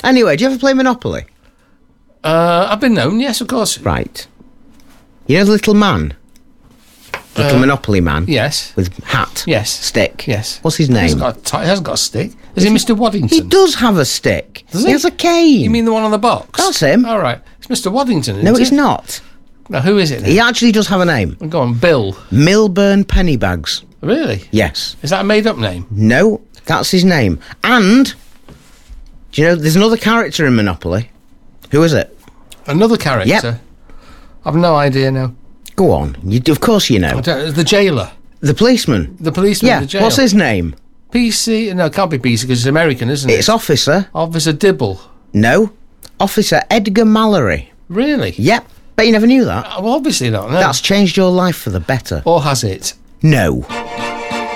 Anyway, do you ever play Monopoly? I've been known, yes, of course. Right. You know the little man? Little Monopoly man? Yes. With hat? Yes. Stick? Yes. What's his name? He hasn't got a stick. Is he Mr. Waddington? He does have a stick. Does he he? has a cane. You mean the one on the box? That's him. All right. It's Mr. Waddington, isn't No, it? it's not. Now, who is it then? He actually does have a name. Go on, Bill. Milburn Pennybags. Really? Yes. Is that a made-up name? No, that's his name. And, do you know, there's another character in Monopoly. Who is it? Another character? Yep. I've no idea now. Go on. Of course you know. The jailer. The policeman. The policeman Yeah, in the jail. what's his name? PC? No, it can't be PC because it's American, isn't it? It's Officer. Officer Dibble. No. Officer Edgar Mallory. Really? Yep. Bet you never knew that. Well, obviously not, no. That's changed your life for the better. Or has it? No.